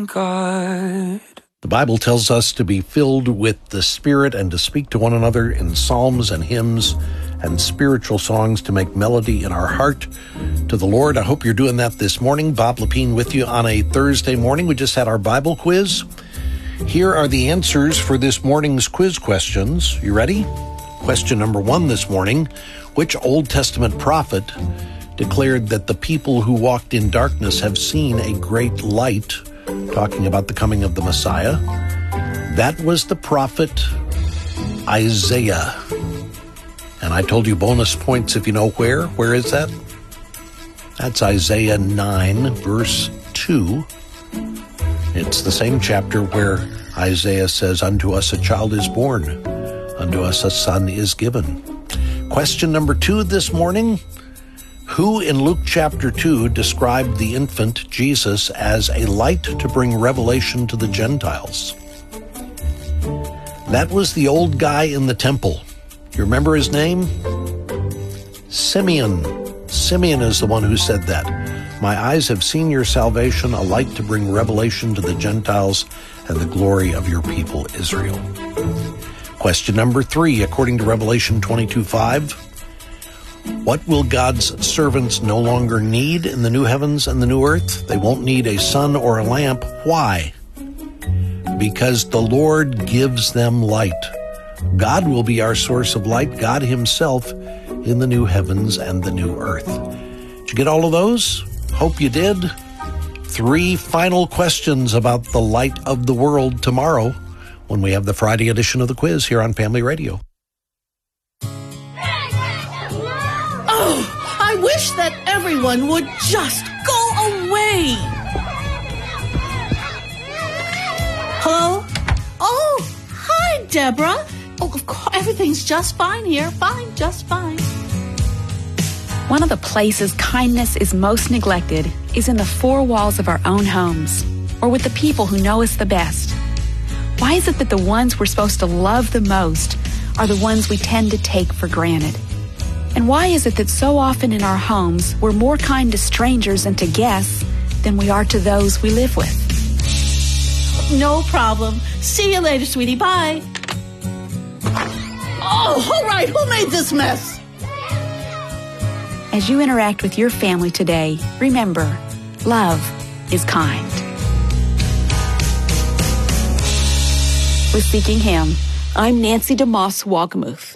God. The Bible tells us to be filled with the Spirit and to speak to one another in psalms and hymns and spiritual songs to make melody in our heart to the Lord. I hope you're doing that this morning. Bob Lepine with you on a Thursday morning. We just had our Bible quiz. Here are the answers for this morning's quiz questions. You ready? Question number 1 this morning. Which Old Testament prophet declared that the people who walked in darkness have seen a great light? Talking about the coming of the Messiah. That was the prophet Isaiah. And I told you bonus points if you know where. Where is that? That's Isaiah 9, verse 2. It's the same chapter where Isaiah says, "Unto us a child is born, unto us a son is given." Question number 2 this morning. Who in Luke chapter 2 described the infant Jesus as a light to bring revelation to the Gentiles? That was the old guy in the temple. You remember his name? Simeon. Simeon is the one who said that. "My eyes have seen your salvation, a light to bring revelation to the Gentiles and the glory of your people Israel." Question number 3, according to Revelation 22:5, what will God's servants no longer need in the new heavens and the new earth? They won't need a sun or a lamp. Why? Because the Lord gives them light. God will be our source of light, God himself in the new heavens and the new earth. Did you get all of those? Hope you did. 3 final questions about the light of the world tomorrow when we have the Friday edition of the quiz here on Family Radio. Oh, I wish that everyone would just go away. Hello? Oh, hi, Deborah. Oh, of course, everything's just fine here. Fine, just fine. One of the places kindness is most neglected is in the 4 walls of our own homes, or with the people who know us the best. Why is it that the ones we're supposed to love the most are the ones we tend to take for granted? And why is it that so often in our homes we're more kind to strangers and to guests than we are to those we live with? No problem. See you later, sweetie. Bye. Oh, all right. Who made this mess? As you interact with your family today, remember, love is kind. With Seeking Him, I'm Nancy DeMoss Walgemuth.